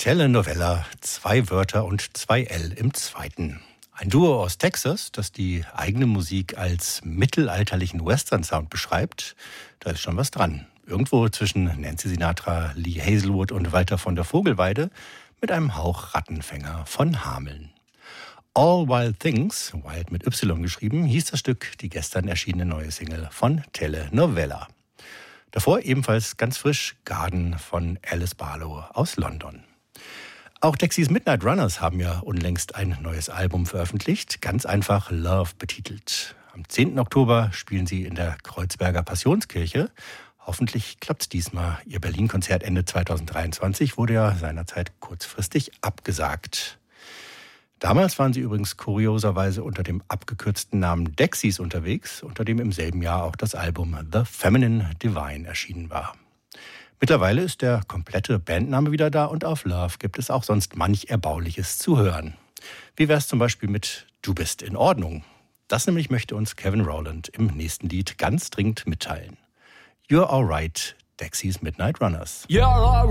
Telenovela, 2 Wörter und 2 L im zweiten. Ein Duo aus Texas, das die eigene Musik als mittelalterlichen Western-Sound beschreibt, da ist schon was dran. Irgendwo zwischen Nancy Sinatra, Lee Hazelwood und Walter von der Vogelweide mit einem Hauch Rattenfänger von Hameln. All Wild Things, Wild mit Y geschrieben, hieß das Stück, die gestern erschienene neue Single von Telenovela. Davor ebenfalls ganz frisch Garden von Alice Barlow aus London. Auch Dexys Midnight Runners haben ja unlängst ein neues Album veröffentlicht, ganz einfach Love betitelt. Am 10. Oktober spielen sie in der Kreuzberger Passionskirche. Hoffentlich klappt's diesmal. Ihr Berlin-Konzert Ende 2023 wurde ja seinerzeit kurzfristig abgesagt. Damals waren sie übrigens kurioserweise unter dem abgekürzten Namen Dexys unterwegs, unter dem im selben Jahr auch das Album The Feminine Divine erschienen war. Mittlerweile ist der komplette Bandname wieder da und auf Love gibt es auch sonst manch Erbauliches zu hören. Wie wär's zum Beispiel mit Du bist in Ordnung? Das nämlich möchte uns Kevin Rowland im nächsten Lied ganz dringend mitteilen. You're Alright, Dexys Midnight Runners. You're alright.